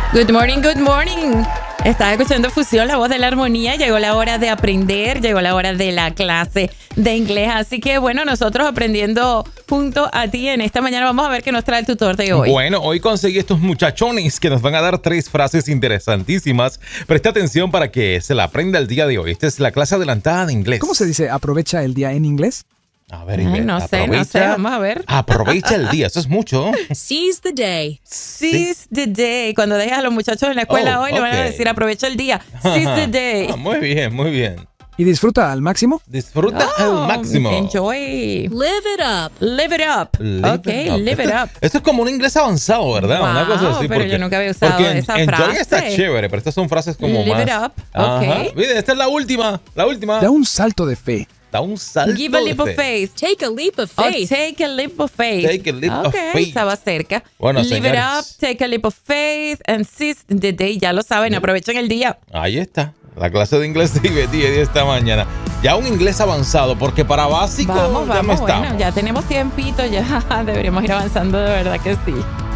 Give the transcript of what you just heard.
Good morning, good morning. Estás escuchando Fusión, la voz de la armonía. Llegó la hora de aprender, llegó la hora de la clase de inglés. Así que, bueno, nosotros aprendiendo junto a ti en esta mañana. Vamos a ver qué nos trae el tutor de hoy. Bueno, hoy conseguí estos muchachones que nos van a dar 3 frases interesantísimas. Presta atención para que se la aprenda el día de hoy. Esta es la clase adelantada de inglés. ¿Cómo se dice aprovecha el día en inglés? A ver, Ay, no sé, vamos a ver. Aprovecha el día, eso es mucho. Seize the day. Seize the day. Cuando dejas a los muchachos en la escuela hoy, le van a decir aprovecha el día. Seize the day. Muy bien, muy bien. ¿Y disfruta al máximo? Disfruta al máximo. Enjoy. Live it up. Live it up. Live it up. Esto es como un inglés avanzado, ¿verdad? Wow, una cosa así. pero yo nunca había usado esa frase. Enjoy está chévere, pero estas son frases como Live más. Live it up. Ok. Miren, esta es la última. Da un salto de fe. Da un salto Give a leap of faith. Take a leap of faith. Take a leap of faith. Take a leap of faith. Estaba cerca. Bueno, Live señores, it up, take a leap of faith, and seize the day. Ya lo saben, aprovechen el día. Ahí está. La clase de inglés de Betty de esta mañana. Ya un inglés avanzado, porque para básico Vamos, ya no estamos. bueno, ya tenemos tiempito, ya deberíamos ir avanzando de verdad que sí.